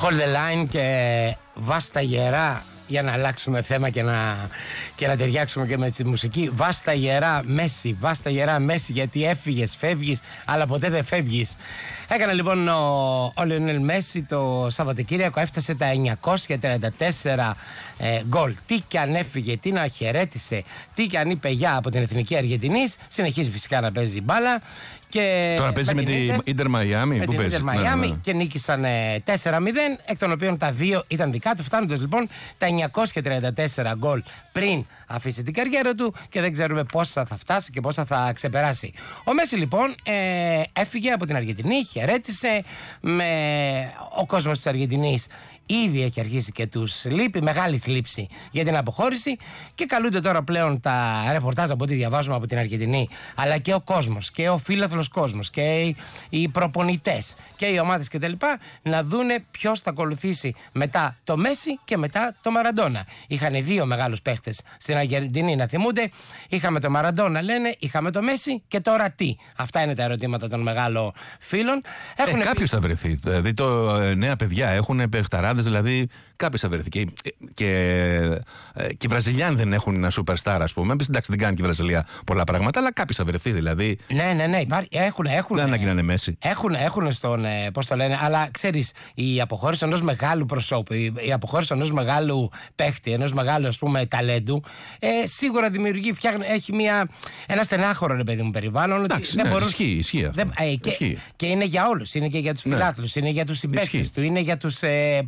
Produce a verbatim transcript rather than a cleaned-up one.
Hold the line και βάστα γερά, για να αλλάξουμε θέμα και να, και να ταιριάξουμε και με τη μουσική. Βάστα γερά Μέση, βάστα γερά Μέση, γιατί έφυγες, φεύγεις, αλλά ποτέ δεν φεύγεις. Έκανε λοιπόν ο, ο Λιονέλ Μέση το Σαββατοκύριακο, έφτασε τα εννιακόσια τριάντα τέσσερα ε, γκολ. Τι και αν έφυγε, τι να χαιρέτησε, τι και αν είπε γεια από την Εθνική Αργεντινής, συνεχίζει φυσικά να παίζει μπάλα. Και τώρα παίζει με την Ίντερ Μαϊάμι. Με την Ίντερ Μαϊάμι και νίκησαν τέσσερα μηδέν, εκ των οποίων τα δύο ήταν δικά του, φτάνοντας λοιπόν τα εννιακόσια τριάντα τέσσερα γκολ πριν αφήσει την καριέρα του, και δεν ξέρουμε πόσα θα φτάσει και πόσα θα ξεπεράσει. Ο Μέση λοιπόν ε, έφυγε από την Αργεντινή, χαιρέτησε με ο κόσμος της Αργεντινής. Ήδη έχει αρχίσει και τους λείπει, μεγάλη θλίψη για την αποχώρηση, και καλούνται τώρα πλέον τα ρεπορτάζ από ό,τι διαβάζουμε από την Αργεντινή, αλλά και ο κόσμος και ο φίλαθλος κόσμος και οι προπονητές και οι ομάδες κτλ. Να δούνε ποιος θα ακολουθήσει μετά το Μέση και μετά το Μαραντόνα. Είχαν δύο μεγάλους παίχτες στην Αργεντινή να θυμούνται. Είχαμε το Μαραντόνα, λένε, είχαμε το Μέση, και τώρα τι? Αυτά είναι τα ερωτήματα των μεγάλων φίλων. Ε, κάποιος θα βρεθεί. Δηλαδή το, ε, νέα παιδιά έχουν παιχταρά. Δηλαδή, κάποιο θα βρεθεί. Και, και, και οι Βραζιλιάνοι δεν έχουν ένα superstar, ας πούμε. Εντάξει, δεν κάνει και η Βραζιλία πολλά πράγματα, αλλά κάποιο θα βρεθεί. Δηλαδή. Ναι, ναι, ναι. Υπάρχει, έχουν, έχουν, δεν ανάγκη να είναι Μέση. Έχουν, έχουν στον. Πώς το λένε, αλλά ξέρεις, η αποχώρηση ενός μεγάλου προσώπου, η, η αποχώρηση ενός μεγάλου παίχτη, ενός μεγάλου, ας πούμε, ταλέντου, ε, σίγουρα δημιουργεί, φτιάχνει, έχει μια, ένα στενάχωρο, ρε παιδί μου, περιβάλλον. Εντάξει, ναι, μπορούν, ισχύει, ισχύει αυτό. Δεν, ε, και, ισχύει. Και είναι για όλους. Είναι και για τους φιλάθλους, ναι. Είναι για τους συμπαίκτες του, είναι για τους. Ε,